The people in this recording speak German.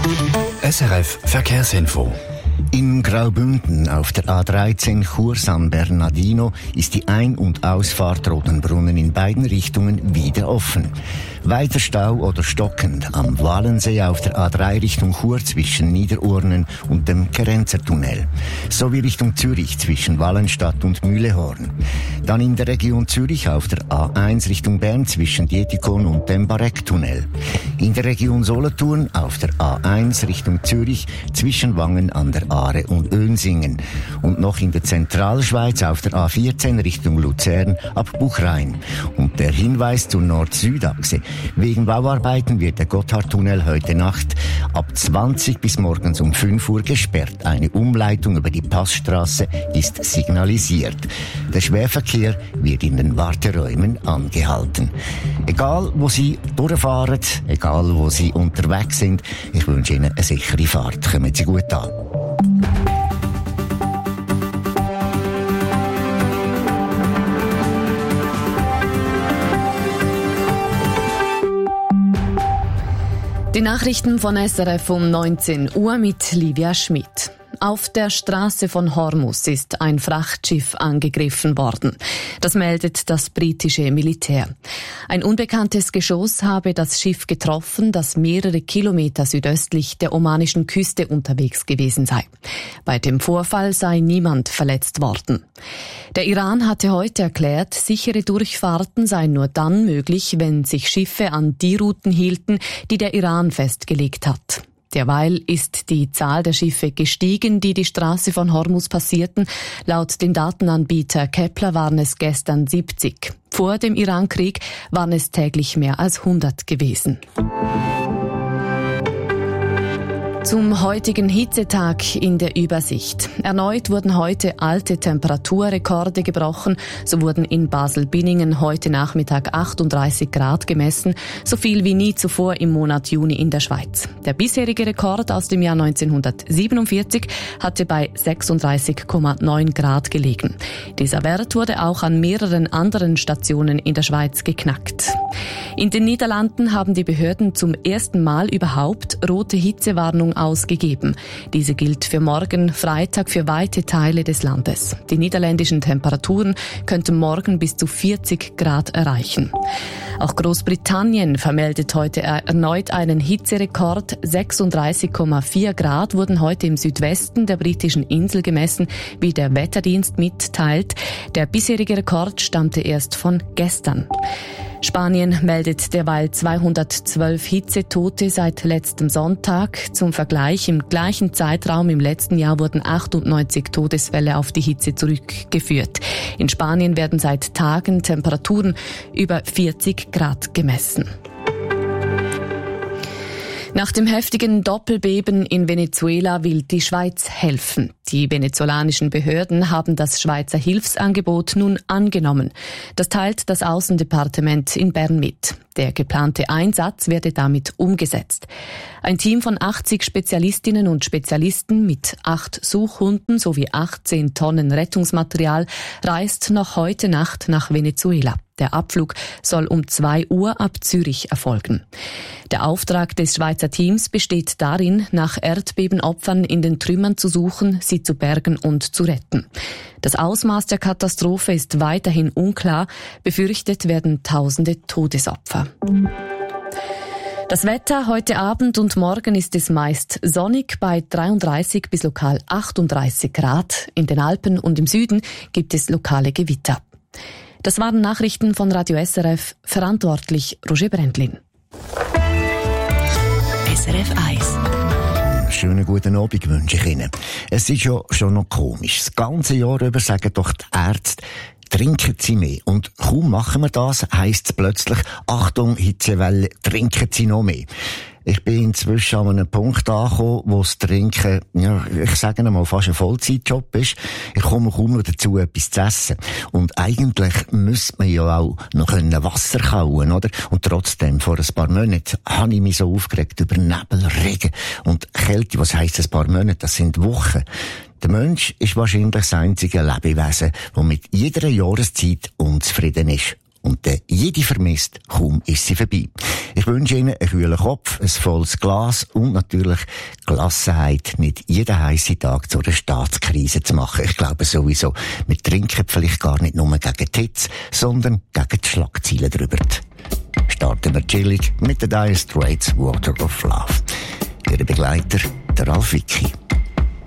SRF Verkehrsinfo. In Graubünden auf der A13 Chur San Bernardino ist die Ein- und Ausfahrt Rotenbrunnen in beiden Richtungen wieder offen. Weiter Stau oder stockend am Walensee auf der A3 Richtung Chur zwischen Niederurnen und dem Kerenzertunnel, sowie Richtung Zürich zwischen Wallenstadt und Mühlehorn. Dann in der Region Zürich auf der A1 Richtung Bern zwischen Dietikon und dem Barecktunnel. In der Region Solothurn auf der A1 Richtung Zürich zwischen Wangen an der Aare und Önsingen. Und noch in der Zentralschweiz auf der A14 Richtung Luzern ab Buchrein. Und der Hinweis zur Nord-Süd-Achse. Wegen Bauarbeiten wird der Gotthardtunnel heute Nacht ab 20 bis morgens um 5 Uhr gesperrt. Eine Umleitung über die Passstraße ist signalisiert. Der Schwerverkehr wird in den Warteräumen angehalten. Egal, wo Sie durchfahren, egal, wo Sie unterwegs sind, ich wünsche Ihnen eine sichere Fahrt. Kommen Sie gut an. Die Nachrichten von SRF um 19 Uhr mit Livia Schmidt. Auf der Straße von Hormuz ist ein Frachtschiff angegriffen worden. Das meldet das britische Militär. Ein unbekanntes Geschoss habe das Schiff getroffen, das mehrere Kilometer südöstlich der omanischen Küste unterwegs gewesen sei. Bei dem Vorfall sei niemand verletzt worden. Der Iran hatte heute erklärt, sichere Durchfahrten seien nur dann möglich, wenn sich Schiffe an die Routen hielten, die der Iran festgelegt hat. Derweil ist die Zahl der Schiffe gestiegen, die die Straße von Hormuz passierten. Laut dem Datenanbieter Kepler waren es gestern 70. Vor dem Irankrieg waren es täglich mehr als 100 gewesen. Zum heutigen Hitzetag in der Übersicht. Erneut wurden heute alte Temperaturrekorde gebrochen. So wurden in Basel-Binningen heute Nachmittag 38 Grad gemessen, so viel wie nie zuvor im Monat Juni in der Schweiz. Der bisherige Rekord aus dem Jahr 1947 hatte bei 36,9 Grad gelegen. Dieser Wert wurde auch an mehreren anderen Stationen in der Schweiz geknackt. In den Niederlanden haben die Behörden zum ersten Mal überhaupt rote Hitzewarnung ausgegeben. Diese gilt für morgen Freitag für weite Teile des Landes. Die niederländischen Temperaturen könnten morgen bis zu 40 Grad erreichen. Auch Großbritannien vermeldet heute erneut einen Hitzerekord. 36,4 Grad wurden heute im Südwesten der britischen Insel gemessen, wie der Wetterdienst mitteilt. Der bisherige Rekord stammte erst von gestern. Spanien meldet derweil 212 Hitzetote seit letztem Sonntag. Zum Vergleich, im gleichen Zeitraum im letzten Jahr wurden 98 Todesfälle auf die Hitze zurückgeführt. In Spanien werden seit Tagen Temperaturen über 40 Grad gemessen. Nach dem heftigen Doppelbeben in Venezuela will die Schweiz helfen. Die venezolanischen Behörden haben das Schweizer Hilfsangebot nun angenommen. Das teilt das Aussendepartement in Bern mit. Der geplante Einsatz werde damit umgesetzt. Ein Team von 80 Spezialistinnen und Spezialisten mit 8 Suchhunden sowie 18 Tonnen Rettungsmaterial reist noch heute Nacht nach Venezuela. Der Abflug soll um 2 Uhr ab Zürich erfolgen. Der Auftrag des Schweizer Teams besteht darin, nach Erdbebenopfern in den Trümmern zu suchen, sie zu bergen und zu retten. Das Ausmaß der Katastrophe ist weiterhin unklar. Befürchtet werden Tausende Todesopfer. Das Wetter heute Abend und morgen ist es meist sonnig bei 33 bis lokal 38 Grad. In den Alpen und im Süden gibt es lokale Gewitter. Das waren Nachrichten von Radio SRF, verantwortlich Roger Brändlin. SRF 1. Schönen guten Abend wünsche ich Ihnen. Es ist ja schon noch komisch. Das ganze Jahr über sagen doch die Ärzte, trinken Sie mehr. Und kaum machen wir das, heisst es plötzlich, Achtung, Hitzewelle, trinken Sie noch mehr. Ich bin inzwischen an einem Punkt angekommen, wo das Trinken, ja, ich sage einmal, fast ein Vollzeitjob ist. Ich komme kaum noch dazu, etwas zu essen. Und eigentlich müsste man ja auch noch Wasser kauen, oder? Und trotzdem, vor ein paar Monaten, habe ich mich so aufgeregt über Nebel, Regen und Kälte. Was heisst ein paar Monate? Das sind Wochen. Der Mensch ist wahrscheinlich das einzige Lebewesen, das mit jeder Jahreszeit unzufrieden ist. und der jede vermisst, kaum ist sie vorbei. Ich wünsche Ihnen einen kühlen Kopf, ein volles Glas und natürlich Gelassenheit, nicht jeden heissen Tag zu einer Staatskrise zu machen. Ich glaube sowieso, wir trinken vielleicht gar nicht nur gegen die Hitze, sondern gegen die Schlagzeilen drüber. Starten wir chillig mit den Dire Straits Water of Love. Ihre Begleiter, der Ralf Wicki.